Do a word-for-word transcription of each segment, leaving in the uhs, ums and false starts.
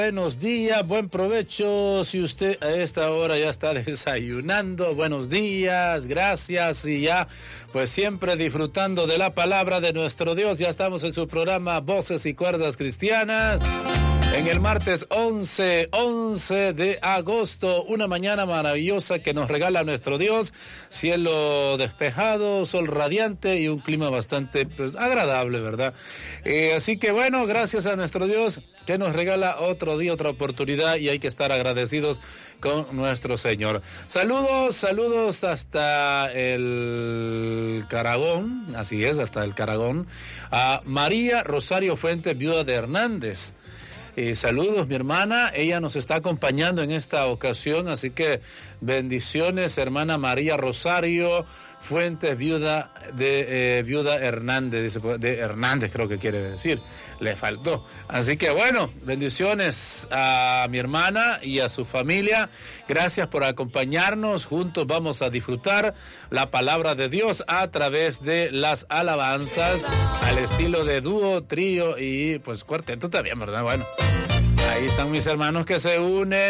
Buenos días, buen provecho. Si usted a esta hora ya está desayunando, buenos días, gracias. Y ya, pues siempre disfrutando de la palabra de nuestro Dios. Ya estamos en su programa Voces y Cuerdas Cristianas. En el martes once, once de agosto, una mañana maravillosa que nos regala nuestro Dios. Cielo despejado, sol radiante y un clima bastante pues, agradable, ¿verdad? Eh, así que bueno, gracias a nuestro Dios que nos regala otro día, otra oportunidad, y hay que estar agradecidos con nuestro Señor. Saludos, saludos hasta el Caragón, así es, hasta el Caragón, a María Rosario Fuentes, viuda de Hernández. Eh, saludos, mi hermana, ella nos está acompañando en esta ocasión, así que bendiciones, hermana María Rosario Fuentes, viuda de eh, viuda Hernández, de Hernández creo que quiere decir, le faltó. Así que bueno, bendiciones a mi hermana y a su familia, gracias por acompañarnos, juntos vamos a disfrutar la palabra de Dios a través de las alabanzas, al estilo de dúo, trío y pues cuarteto también, ¿verdad? Bueno. Ahí están mis hermanos que se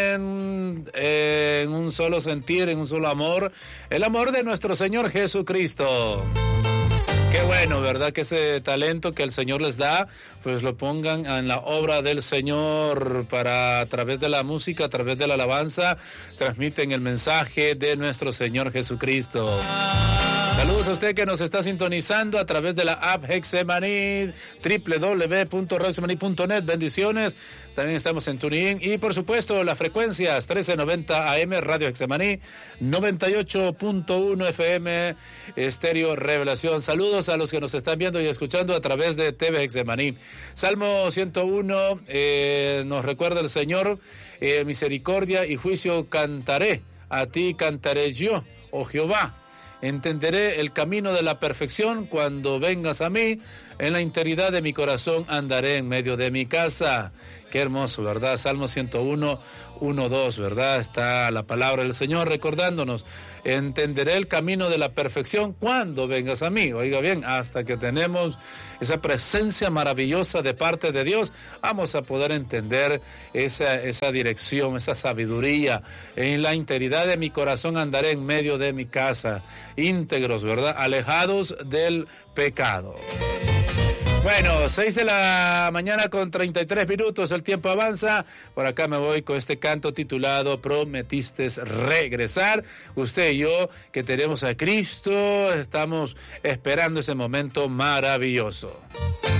unen eh, en un solo sentir, en un solo amor, el amor de nuestro Señor Jesucristo. Qué bueno, ¿verdad? Que ese talento que el Señor les da, pues lo pongan en la obra del Señor para, a través de la música, a través de la alabanza, transmiten el mensaje de nuestro Señor Jesucristo. Saludos a usted que nos está sintonizando a través de la app Hexemaní, doble u doble u doble u punto hexemaní punto net. Bendiciones. También estamos en TuneIn y por supuesto las frecuencias trece noventa A M Radio Hexemaní, noventa y ocho punto uno F M Estéreo Revelación. Saludos a los que nos están viendo y escuchando a través de T V Hexemaní. Salmo ciento uno eh, nos recuerda el Señor, eh, misericordia y juicio cantaré, a ti cantaré yo, oh Jehová. Entenderé el camino de la perfección cuando vengas a mí. En la integridad de mi corazón andaré en medio de mi casa. Qué hermoso, ¿verdad? Salmo ciento uno, uno, dos, ¿verdad? Está la palabra del Señor recordándonos. Entenderé el camino de la perfección cuando vengas a mí. Oiga bien, hasta que tenemos esa presencia maravillosa de parte de Dios, vamos a poder entender esa, esa dirección, esa sabiduría. En la integridad de mi corazón andaré en medio de mi casa. Íntegros, ¿verdad? Alejados del pecado. Bueno, seis de la mañana con treinta y tres minutos, el tiempo avanza. Por acá me voy con este canto titulado Prometiste regresar. Usted y yo, que tenemos a Cristo, estamos esperando ese momento maravilloso.